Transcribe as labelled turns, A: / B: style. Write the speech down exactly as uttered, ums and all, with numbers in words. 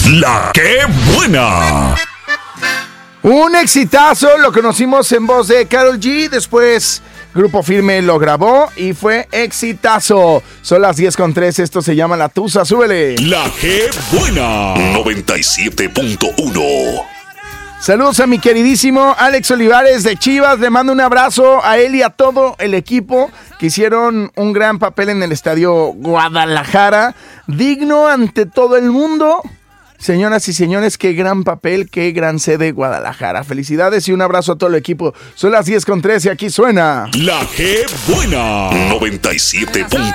A: La que buena.
B: Un exitazo, lo conocimos en voz de Karol G, después Grupo Firme lo grabó y fue exitazo. Son las diez con tres, esto se llama La Tusa, súbele.
A: La que buena. noventa y siete punto uno.
B: Saludos a mi queridísimo Alex Olivares de Chivas, le mando un abrazo a él y a todo el equipo que hicieron un gran papel en el estadio Guadalajara, digno ante todo el mundo. Señoras y señores, qué gran papel, qué gran sede Guadalajara. Felicidades y un abrazo a todo el equipo. Son las diez con tres y aquí suena
A: La que buena. noventa y siete punto uno.